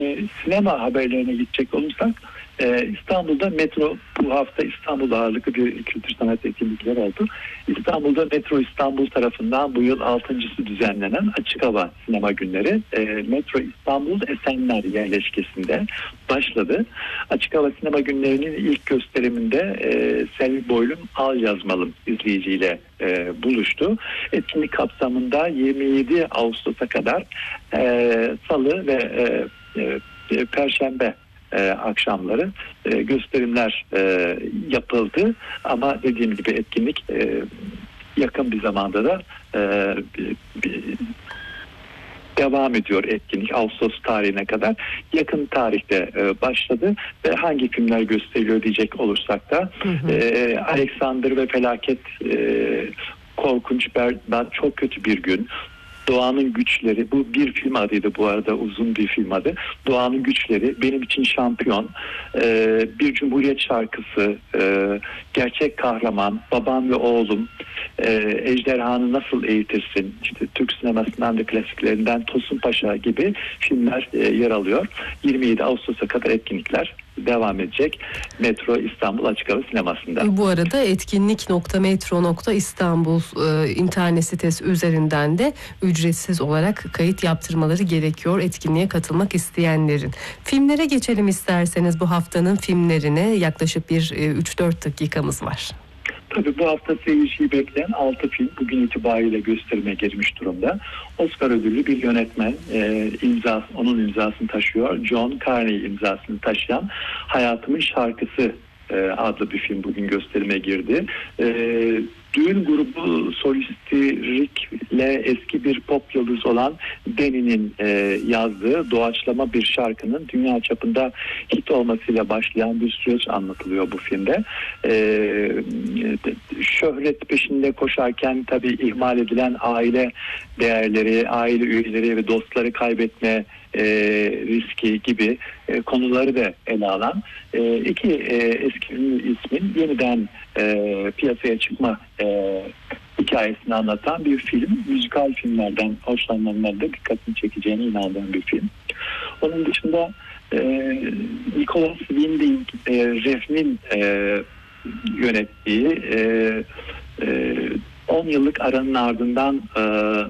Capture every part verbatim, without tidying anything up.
E, sinema haberlerine gidecek olursak e, İstanbul'da metro, bu hafta İstanbul ağırlıklı bir kültür sanat etkinlikleri oldu. İstanbul'da Metro İstanbul tarafından bu yıl altıncısı düzenlenen açık hava sinema günleri e, Metro İstanbul Esenler yerleşkesinde başladı. Açık hava sinema günlerinin ilk gösteriminde e, Selvi Boylum Al Yazmalım izleyiciyle e, buluştu. Etkinlik kapsamında yirmi yedi Ağustos'a kadar e, Salı ve e, e, Perşembe e, akşamları e, gösterimler e, yapıldı. Ama dediğim gibi etkinlik e, yakın bir zamanda da e, bir, bir, devam ediyor etkinlik Ağustos tarihine kadar. Yakın tarihte e, başladı ve hangi filmler gösteriliyor diyecek olursak da hı hı. E, Alexander ve Felaket, e, Korkunç, Berbat, Çok Kötü Bir Gün, Doğanın Güçleri, bu bir film adıydı bu arada, uzun bir film adı. Doğanın Güçleri, Benim için Şampiyon, e, Bir Cumhuriyet Şarkısı, e, Gerçek Kahraman, Babam ve Oğlum, e, Ejderhanı Nasıl Eğitirsin, işte Türk sinemasından da klasiklerinden Tosun Paşa gibi filmler e, yer alıyor. yirmi yedi Ağustos'a kadar etkinlikler devam edecek Metro İstanbul Açık Hava Sineması'nda. Bu arada etkinlik nokta metro nokta istanbul e, internet sitesi üzerinden de ücretsiz olarak kayıt yaptırmaları gerekiyor etkinliğe katılmak isteyenlerin. Filmlere geçelim isterseniz, bu haftanın filmlerine yaklaşık bir e, üç dört dakikamız var. Tabii bu hafta seyirciyi bekleyen altı film bugün itibariyle gösterime girmiş durumda. Oscar ödüllü bir yönetmen e, imzası, onun imzasını taşıyor. John Carney imzasını taşıyan Hayatımın Şarkısı e, adlı bir film bugün gösterime girdi. E, düğün grubu solisti Rick ile eski bir pop yıldızı olan Danny'nin e, yazdığı doğaçlama bir şarkının dünya çapında hit olmasıyla başlayan bir süreç anlatılıyor bu filmde. E, şöhret peşinde koşarken tabii ihmal edilen aile değerleri, aile üyeleri ve dostları kaybetme e, riski gibi e, konuları da ele alan e, iki e, eski ismin yeniden e, piyasaya çıkma e, hikayesini anlatan bir film. Müzikal filmlerden hoşlananların da dikkatini çekeceğine inandığım bir film. Onun dışında e, Nicholas Winding e, Refn'in e, yönettiği e, e, on yıllık aranın ardından e,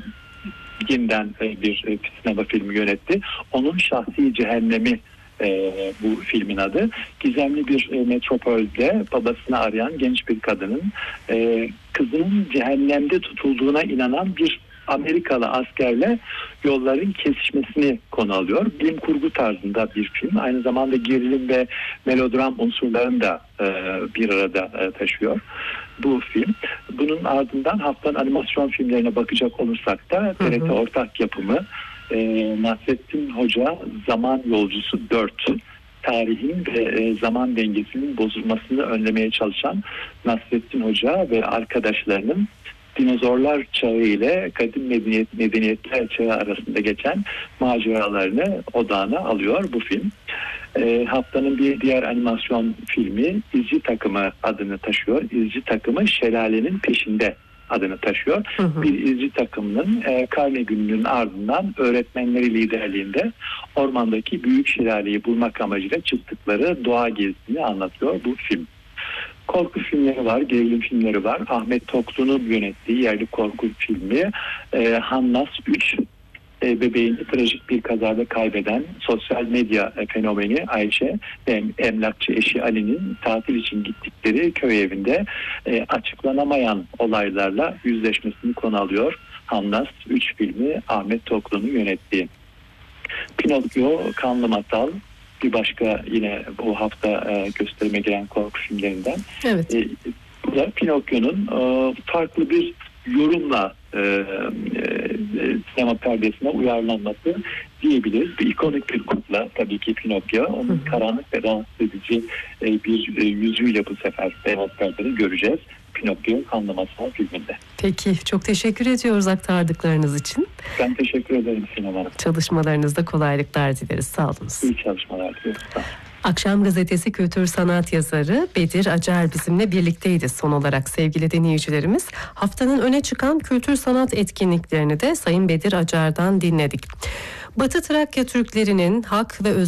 yeniden bir sinema filmi yönetti. Onun Şahsi Cehennemi e, bu filmin adı. Gizemli bir e, metropolde babasını arayan genç bir kadının e, kızının cehennemde tutulduğuna inanan bir Amerikalı askerle yolların kesişmesini konu alıyor. Bilim kurgu tarzında bir film. Aynı zamanda gerilim ve melodram unsurlarını da e, bir arada e, taşıyor bu film. Bunun ardından haftanın animasyon filmlerine bakacak olursak da T R T ortak yapımı e, Nasrettin Hoca Zaman Yolcusu dört, tarihin ve e, zaman dengesinin bozulmasını önlemeye çalışan Nasrettin Hoca ve arkadaşlarının dinozorlar çağı ile kadim medeniyet, medeniyetler çağı arasında geçen maceralarını odağına alıyor bu film. E, haftanın bir diğer animasyon filmi İzci Takımı adını taşıyor. İzci Takımı Şelalenin Peşinde adını taşıyor. Hı hı. Bir izci takımının e, karne gününün ardından öğretmenleri liderliğinde ormandaki büyük şelaleyi bulmak amacıyla çıktıkları doğa gezisini anlatıyor bu film. Korku filmleri var, gerilim filmleri var. Ahmet Toklu'nun yönettiği yerli korku filmi e, Hannas üç, e, bebeğini trajik bir kazada kaybeden sosyal medya e, fenomeni Ayşe ve emlakçı eşi Ali'nin tatil için gittikleri köy evinde e, açıklanamayan olaylarla yüzleşmesini konu alıyor. Hannas üç filmi Ahmet Toklu'nun yönettiği. Pinokyo, Kanlı Masal, bir başka yine bu hafta e, gösterime giren korku filmlerinden. Evet. E, bu da Pinokyo'nun e, farklı bir yorumla e, e, sinema perdesine uyarlanması diyebiliriz. Bir ikonik bir kukla tabii ki Pinokyo. Onun Hı-hı. karanlık ve rahatsız edici e, bir e, yüzüyle bu sefer beyaz perdede göreceğiz. Pinokyo Kanlı Masal filminde. Peki, çok teşekkür ediyoruz aktardıklarınız için. Ben teşekkür ederim Sinem Hanım. Çalışmalarınızda kolaylıklar dileriz. Sağ olunuz. İyi çalışmalar diliyorum. Sağ olun. Akşam Gazetesi kültür sanat yazarı Bedir Acar bizimle birlikteydi. Son olarak sevgili dinleyicilerimiz, haftanın öne çıkan kültür sanat etkinliklerini de Sayın Bedir Acar'dan dinledik. Batı Trakya Türklerinin hak ve öz